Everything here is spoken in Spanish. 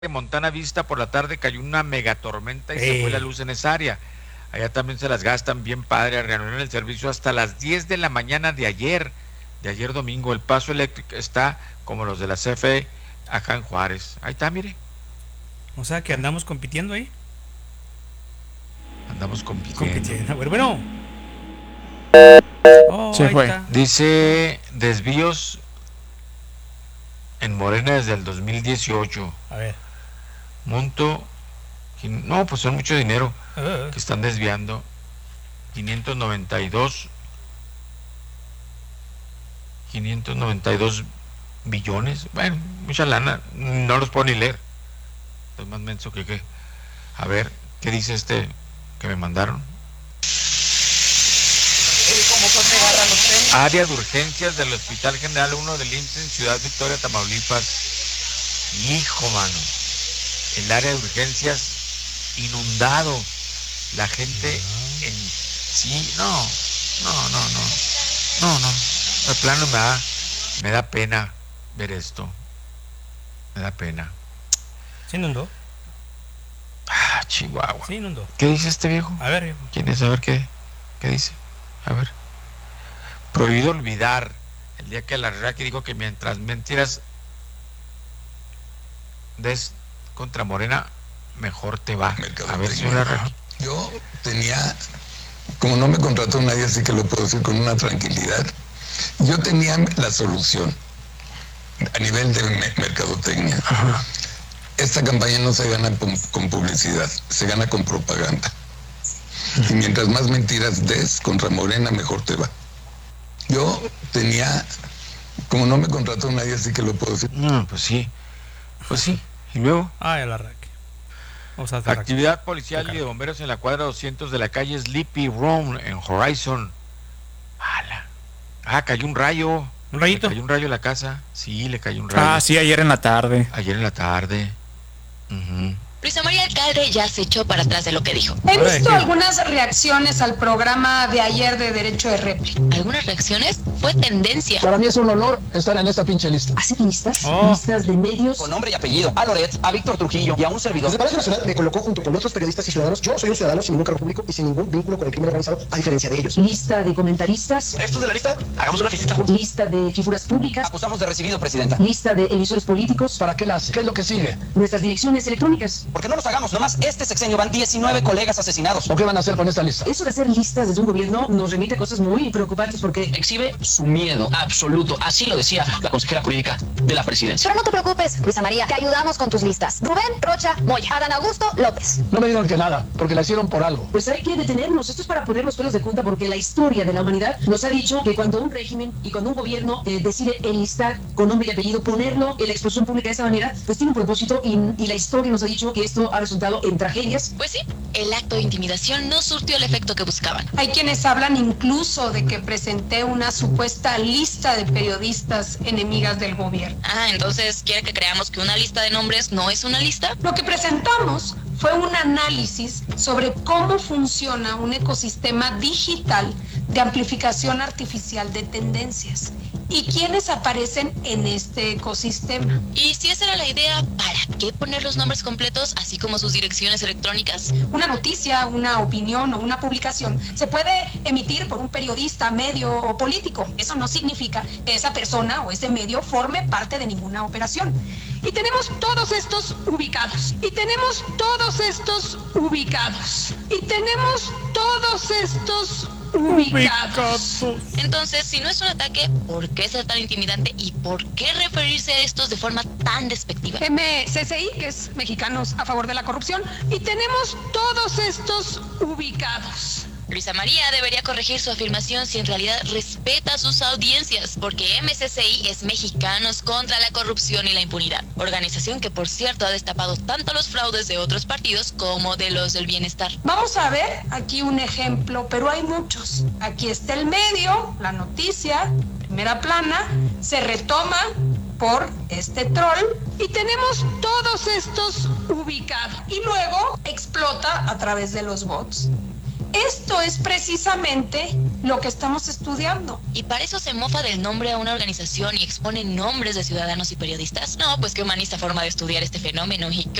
de Montana Vista por la tarde cayó una megatormenta y se fue la luz en esa área. Allá también se las gastan bien padre, reanudaron el servicio hasta las 10 de la mañana de ayer domingo. El paso eléctrico está como los de la CFE acá en Juárez. Ahí está, mire. O sea que andamos compitiendo ahí. Andamos compitiendo. Bueno. Se fue. Está. Dice desvíos en Morena desde el 2018. A ver. Monto. No, pues son mucho dinero que están desviando. 592 billones. Bueno, mucha lana. No los puedo ni leer. Es más menso que qué. A ver, ¿qué dice este que me mandaron? Área de urgencias del Hospital General 1 del IMSS en Ciudad Victoria, Tamaulipas. Hijo, mano. El área de urgencias inundado. La gente en... Sí, no. De plano me da pena ver esto. Me da pena. ¿Se inundó? Chihuahua. Sí, inundó. ¿Qué dice este viejo? A ver, viejo. ¿Quién es? A ver qué dice. A ver. Prohibido olvidar el día que la Raki dijo que mientras mentiras des contra Morena, mejor te va. A ver, señora Raki. Yo tenía, como no me contrató nadie, así que lo puedo decir con una tranquilidad, yo tenía la solución a nivel de mercadotecnia. Ajá. Esta campaña no se gana con publicidad, se gana con propaganda. Y mientras más mentiras des contra Morena, mejor te va. Yo tenía, como no me contrató nadie, así que lo puedo decir. No, pues sí. ¿Y luego? Ya la Rack. Actividad policial y de bomberos en la cuadra 200 de la calle Sleepy Room en Horizon. Cayó un rayo. ¿Un rayito? Le cayó un rayo a la casa. Sí, le cayó un rayo. Sí, ayer en la tarde. Uh-huh. Luisa María Alcalde ya se echó para atrás de lo que dijo. He visto algunas reacciones al programa de ayer de Derecho de Réplica. ¿Algunas reacciones? Fue tendencia. Para mí es un honor estar en esta pinche lista. ¿Hacer listas? Listas de medios. Con nombre y apellido. A Loret, a Víctor Trujillo y a un servidor. Desde Palacio Nacional me colocó junto con otros periodistas y ciudadanos. Yo soy un ciudadano sin ningún cargo público y sin ningún vínculo con el crimen organizado, a diferencia de ellos. Lista de comentaristas. ¿Estos de la lista? Hagamos una fiesta. Lista de figuras públicas. Acusamos de recibido, presidenta. Lista de emisores políticos. ¿Para qué las? ¿Qué es lo que sigue? Nuestras direcciones electrónicas. ¿Por qué no los hagamos? Nomás este sexenio van 19 colegas asesinados. ¿O qué van a hacer con esta lista? Eso de hacer listas desde un gobierno nos remite a cosas muy preocupantes porque exhibe su miedo absoluto. Así lo decía la consejera jurídica de la presidencia. Pero no te preocupes, Luisa María, te ayudamos con tus listas. Rubén Rocha Moya, Adán Augusto López. No me digan que nada, porque la hicieron por algo. Pues hay que detenernos. Esto es para poner los pelos de punta porque la historia de la humanidad nos ha dicho que cuando un régimen y cuando un gobierno decide enlistar con nombre y apellido, ponerlo en la exposición pública de esa manera, pues tiene un propósito y la historia nos ha dicho que esto ha resultado en tragedias. Pues sí, el acto de intimidación no surtió el efecto que buscaban. Hay quienes hablan incluso de que presenté una supuesta lista de periodistas enemigas del gobierno. Entonces, ¿quiere que creamos que una lista de nombres no es una lista? Lo que presentamos fue un análisis sobre cómo funciona un ecosistema digital de amplificación artificial de tendencias y quiénes aparecen en este ecosistema. Y si esa era la idea, ¿para qué poner los nombres completos, así como sus direcciones electrónicas? Una noticia, una opinión o una publicación se puede emitir por un periodista, medio o político. Eso no significa que esa persona o ese medio forme parte de ninguna operación. Y tenemos todos estos ubicados. Entonces, si no es un ataque, ¿por qué ser tan intimidante y por qué referirse a estos de forma tan despectiva? MCCI, que es Mexicanos a Favor de la Corrupción, y tenemos todos estos ubicados. Luisa María debería corregir su afirmación si en realidad respeta a sus audiencias, porque MCCI es Mexicanos contra la Corrupción y la Impunidad, organización que por cierto ha destapado tanto los fraudes de otros partidos como de los del bienestar. Vamos a ver aquí un ejemplo, pero hay muchos. Aquí está el medio, la noticia, primera plana, se retoma por este troll y tenemos todos estos ubicados y luego explota a través de los bots. Esto es precisamente lo que estamos estudiando. ¿Y para eso se mofa del nombre a una organización y expone nombres de ciudadanos y periodistas? No, pues qué humanista forma de estudiar este fenómeno y qué